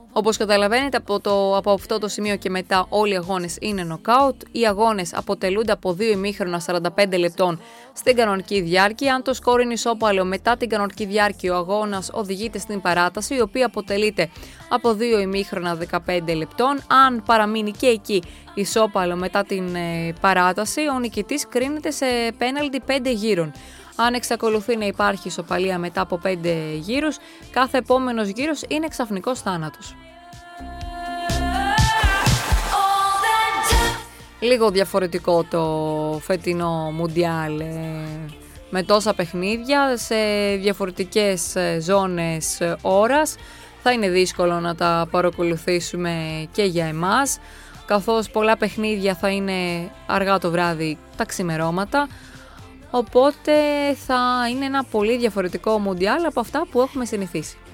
Όπως καταλαβαίνετε από αυτό το σημείο και μετά όλοι οι αγώνες είναι νοκάουτ. Οι αγώνες αποτελούνται από 2 ημίχρονα 45 λεπτών στην κανονική διάρκεια. Αν το σκόρ είναι ισόπαλο μετά την κανονική διάρκεια, ο αγώνας οδηγείται στην παράταση, η οποία αποτελείται από 2 ημίχρονα 15 λεπτών. Αν παραμείνει και εκεί ισόπαλο μετά την παράταση, ο νικητής κρίνεται σε πέναλτι 5 γύρων. Αν εξακολουθεί να υπάρχει ισοπαλία μετά από 5 γύρους, κάθε επόμενος γύρος είναι ξαφνικός θάνατος. Λίγο διαφορετικό το φετινό Μουντιάλ, με τόσα παιχνίδια σε διαφορετικές ζώνες ώρας. Θα είναι δύσκολο να τα παρακολουθήσουμε και για εμάς, καθώς πολλά παιχνίδια θα είναι αργά το βράδυ, τα ξημερώματα. Οπότε θα είναι ένα πολύ διαφορετικό Μουντιάλ από αυτά που έχουμε συνηθίσει.